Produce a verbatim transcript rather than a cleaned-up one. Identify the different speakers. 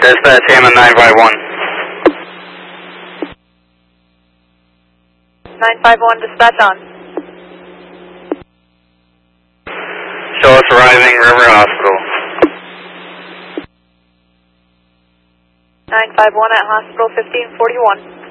Speaker 1: Dispatch Hammond nine five one.
Speaker 2: nine five one, dispatch on.
Speaker 1: Show us arriving River Hospital.
Speaker 2: nine five one at hospital fifteen forty-one.